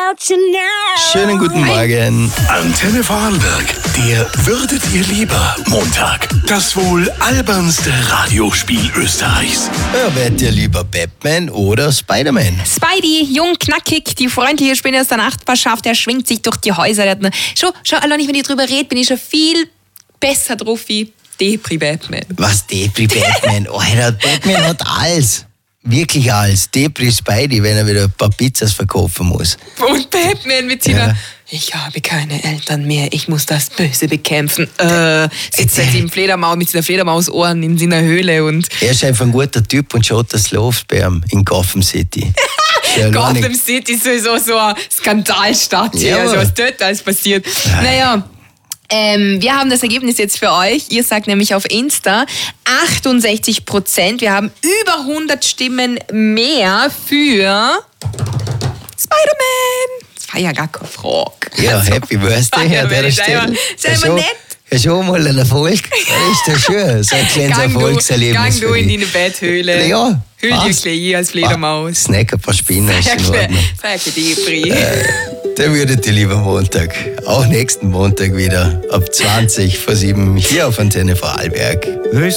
Schönen guten Morgen. Antenne Vorarlberg, der Würdet ihr lieber Montag. Das wohl albernste Radiospiel Österreichs. Ja, wärt ihr lieber Batman oder Spider-Man? Spidey, jung, knackig, die freundliche Spinne aus der Nachbarschaft, er schwingt sich durch die Häuser. Schau, allein wenn ich drüber rede, bin ich schon viel besser drauf wie Depri-Batman. Was Depri-Batman? Alter, Batman hat alles. Wirklich alles. Depri-Spidey, wenn er wieder ein paar Pizzas verkaufen muss. Und Batman mit seiner Ich habe keine Eltern mehr, ich muss das Böse bekämpfen. Sitzt jetzt im Fledermaus mit seiner Fledermausohren in seiner Höhle und... Er ist einfach ein guter Typ und schaut, dass es läuft bei ihm in Gotham City. Gotham City ist sowieso so eine Skandalstadt hier, Ja. also was dort alles passiert. Naja, wir haben das Ergebnis jetzt für euch. Ihr sagt nämlich auf Insta 68%. Wir haben über 100 Stimmen mehr für Spider-Man. Das war ja gar kein Frage. Ja, Happy Birthday an der Stelle. Sei mal nett. Ja, schon mal ein Erfolg. Das ist ja schön. So ein kleines Erfolgserlebnis. Gang du in deine Betthöhle. Ja, Hüll dich passt. gleich ein als Fledermaus. Snack ein paar Spinnen, ist in Ordnung. Sag die Depri. Dann würdet ihr lieber Montag, auch nächsten Montag wieder ab 20 vor 7 hier auf Antenne Vorarlberg.